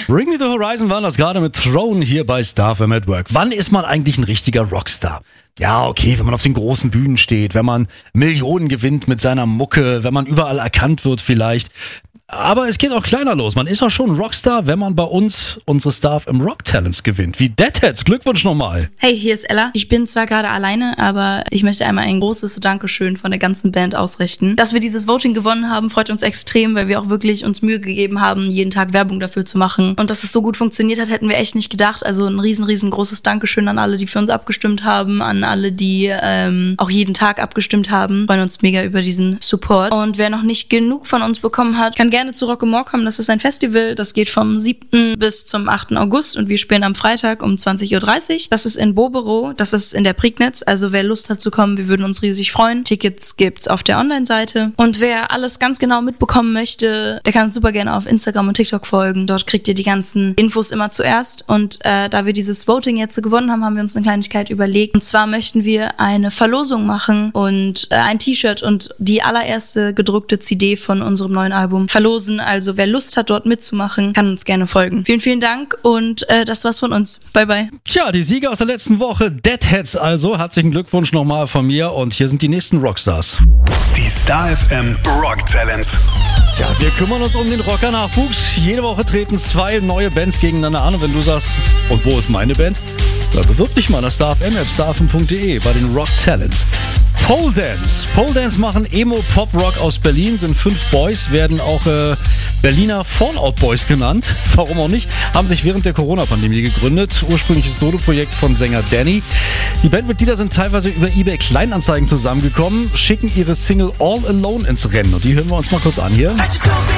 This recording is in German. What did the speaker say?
Bring Me the Horizon waren das gerade mit Throne hier bei Star FM at Work. Wann ist man eigentlich ein richtiger Rockstar? Ja, okay, wenn man auf den großen Bühnen steht, wenn man Millionen gewinnt mit seiner Mucke, wenn man überall erkannt wird vielleicht. Aber es geht auch kleiner los. Man ist auch schon ein Rockstar, wenn man bei uns unsere Star FM Rock Talents gewinnt. Wie Deadheads. Glückwunsch nochmal. Hey, hier ist Ella. Ich bin zwar gerade alleine, aber ich möchte einmal ein großes Dankeschön von der ganzen Band ausrichten. Dass wir dieses Voting gewonnen haben, freut uns extrem, weil wir auch wirklich uns Mühe gegeben haben, jeden Tag Werbung dafür zu machen. Und dass es so gut funktioniert hat, hätten wir echt nicht gedacht. Also ein riesengroßes Dankeschön an alle, die für uns abgestimmt haben, an alle, die auch jeden Tag abgestimmt haben. Wir freuen uns mega über diesen Support. Und wer noch nicht genug von uns bekommen hat, kann gerne zu Rock'n'More kommen. Das ist ein Festival, das geht vom 7. bis zum 8. August und wir spielen am Freitag um 20.30 Uhr. Das ist in Bobero, das ist in der Prignitz. Also wer Lust hat zu kommen, wir würden uns riesig freuen. Tickets gibt's auf der Online-Seite. Und wer alles ganz genau mitbekommen möchte, der kann uns super gerne auf Instagram und TikTok folgen. Dort kriegt ihr die ganzen Infos immer zuerst. Und da wir dieses Voting jetzt gewonnen haben, haben wir uns eine Kleinigkeit überlegt. Und zwar möchten wir eine Verlosung machen und ein T-Shirt und die allererste gedruckte CD von unserem neuen Album verlosen. Also wer Lust hat, dort mitzumachen, kann uns gerne folgen. Vielen Dank und das war's von uns. Bye, bye. Tja, die Sieger aus der letzten Woche, Deadheads also. Herzlichen Glückwunsch nochmal von mir und hier sind die nächsten Rockstars. Die Star FM Rock Talents. Tja, wir kümmern uns um den Rocker-Nachwuchs. Jede Woche treten 2 neue Bands gegeneinander an und wenn du sagst, und wo ist meine Band? Da bewirb dich mal an der Star FM App, starfm.de bei den Rock Talents. Pole Dance. Pole Dance machen Emo-Pop-Rock aus Berlin, sind 5 Boys, werden auch Berliner Fallout Boys genannt. Warum auch nicht? Haben sich während der Corona-Pandemie gegründet. Ursprüngliches Soloprojekt von Sänger Danny. Die Bandmitglieder sind teilweise über eBay Kleinanzeigen zusammengekommen, schicken ihre Single All Alone ins Rennen. Und die hören wir uns mal kurz an hier.